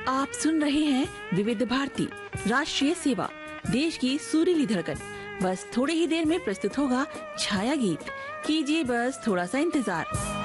आप सुन रहे हैं विविध भारती राष्ट्रीय सेवा, देश की सुरीली धड़कन। बस थोड़ी ही देर में प्रस्तुत होगा छाया गीत। कीजिए बस थोड़ा सा इंतजार।